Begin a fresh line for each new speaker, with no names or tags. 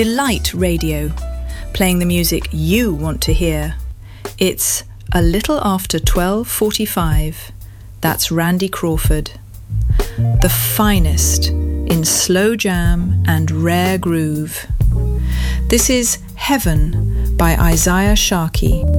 Delight Radio, playing the music you want to hear. It's a little after 12:45. That's Randy Crawford. The finest in slow jam and rare groove. This is Heaven by Isaiah Sharkey.